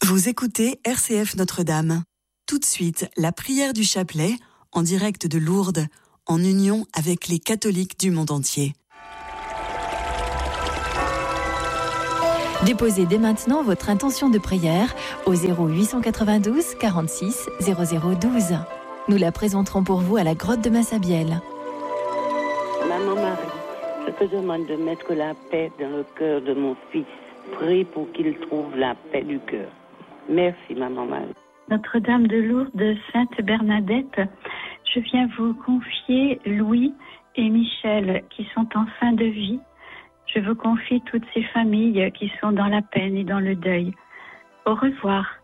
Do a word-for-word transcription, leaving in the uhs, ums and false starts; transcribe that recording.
Vous écoutez R C F Notre-Dame. Tout de suite, la prière du chapelet, en direct de Lourdes, en union avec les catholiques du monde entier. Déposez dès maintenant votre intention de prière au zéro huit cent quatre-vingt-douze quarante-six zéro zéro douze. Nous la présenterons pour vous à la grotte de Massabielle. Maman Marie, je te demande de mettre la paix dans le cœur de mon fils. Prie pour qu'il trouve la paix du cœur. Merci, Maman Marie. Notre-Dame de Lourdes, Sainte Bernadette, je viens vous confier Louis et Michel qui sont en fin de vie. Je vous confie toutes ces familles qui sont dans la peine et dans le deuil. Au revoir.